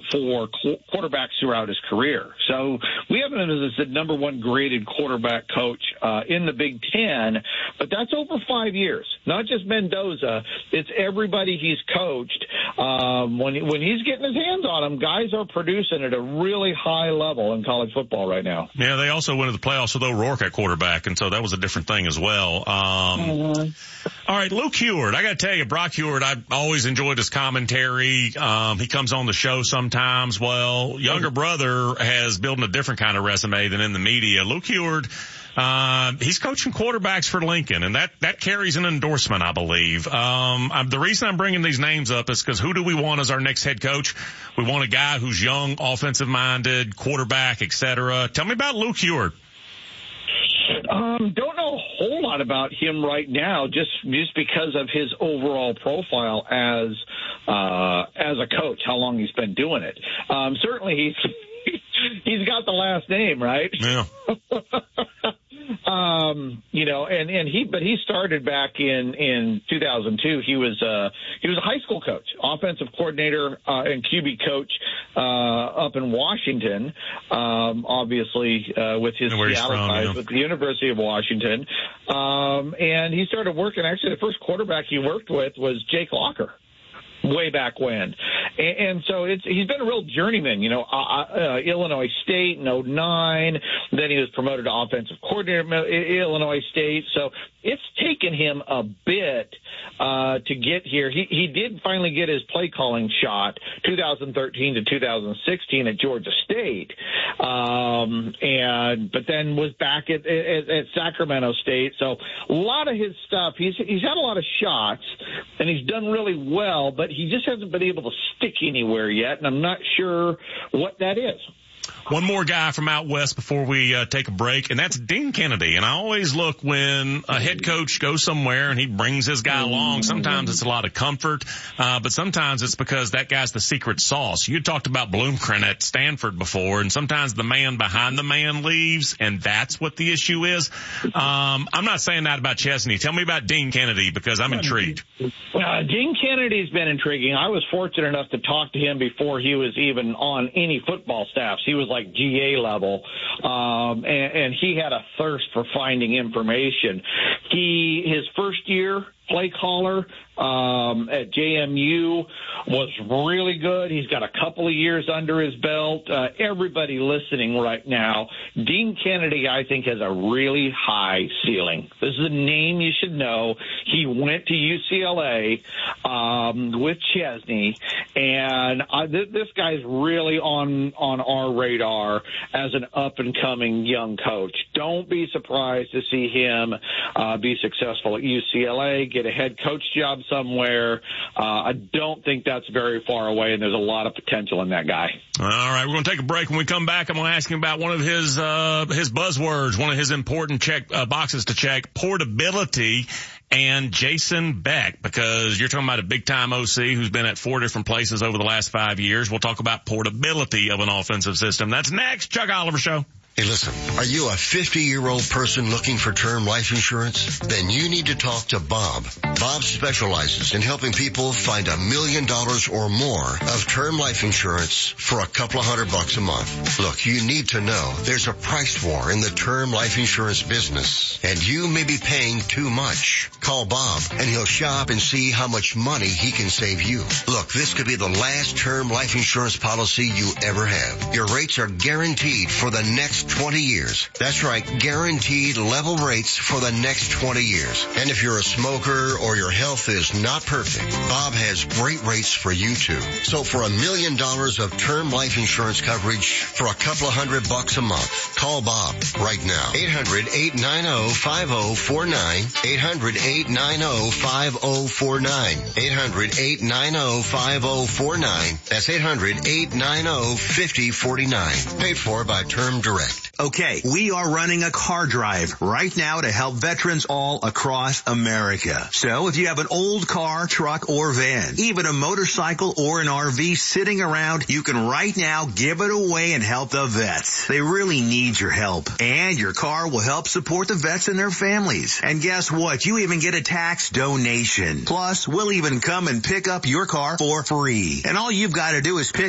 for quarterbacks throughout his career. So we have him as the number one graded quarterback coach in the Big Ten, but that's over 5 years. Not just Mendoza, it's everybody he's coached. When he's getting his hands on them, guys are producing at a really high level in college football right now. Yeah, they also went to the playoffs with O'Rourke at quarterback, and so that was a different thing as well. All right, Luke Huard. I got to tell you, Brock Huard, I've always enjoyed his commentary. He comes on the show sometimes. Well, younger brother has built a different kind of resume than in the media. Luke Huard, he's coaching quarterbacks for Lincoln, and that carries an endorsement, I believe. The reason I'm bringing these names up is because who do we want as our next head coach? We want a guy who's young, offensive-minded, quarterback, etc. Tell me about Luke Huard. Don't know a whole lot about him right now, just because of his overall profile as a coach, how long he's been doing it. Certainly he's got the last name, right? Yeah. But he started back in 2002. He was a high school coach, offensive coordinator, and QB coach up in Washington. Obviously, with his Seattle ties with the University of Washington. And he started working. Actually, the first quarterback he worked with was Jake Locker. Way back when. And so he's been a real journeyman, Illinois State in 2009. Then he was promoted to offensive coordinator at Illinois State. So it's taken him a bit to get here. He did finally get his play calling shot 2013 to 2016 at Georgia State. But then was back at Sacramento State. So a lot of his stuff, he's had a lot of shots and he's done really well, but he just hasn't been able to stick anywhere yet, and I'm not sure what that is. One more guy from out west before we take a break, and that's Dean Kennedy. And I always look when a head coach goes somewhere and he brings his guy along. Sometimes it's a lot of comfort, but sometimes it's because that guy's the secret sauce. You talked about Bloomgren at Stanford before, and sometimes the man behind the man leaves, and that's what the issue is. I'm not saying that about Chesney. Tell me about Dean Kennedy, because I'm intrigued. Dean Kennedy's been intriguing. I was fortunate enough to talk to him before he was even on any football staffs. He was like GA level, and he had a thirst for finding information. His first year play caller at JMU was really good. He's got a couple of years under his belt. Everybody listening right now, Dean Kennedy, I think, has a really high ceiling. This is a name you should know. He went to UCLA with Chesney, and this guy's really on our radar as an up-and-coming young coach. Don't be surprised to see him be successful at UCLA, get a head coach job somewhere. I don't think that's very far away, and there's a lot of potential in that guy. All right, we're going to take a break. When we come back, I'm going to ask him about one of his buzzwords, one of his important boxes to check, portability, and Jason Beck, because you're talking about a big-time OC who's been at 4 different places over the last 5 years. We'll talk about portability of an offensive system. That's next. Chuck Oliver Show. Hey, listen, are you a 50-year-old person looking for term life insurance? Then you need to talk to Bob. Bob specializes in helping people find $1 million or more of term life insurance for a couple of $100 a month. Look, you need to know there's a price war in the term life insurance business, and you may be paying too much. Call Bob, and he'll shop and see how much money he can save you. Look, this could be the last term life insurance policy you ever have. Your rates are guaranteed for the next 20 years. That's right, guaranteed level rates for the next 20 years. And if you're a smoker or your health is not perfect, Bob has great rates for you too. So for $1 million of term life insurance coverage for a couple of $100 a month, call Bob right now. 800-890-5049. 800-890-5049. 800-890-5049. That's 800-890-5049. Paid for by Term Direct. Okay, we are running a car drive right now to help veterans all across America. So if you have an old car, truck, or van, even a motorcycle or an RV sitting around, you can right now give it away and help the vets. They really need your help. And your car will help support the vets and their families. And guess what? You even get a tax donation. Plus, we'll even come and pick up your car for free. And all you've got to do is pick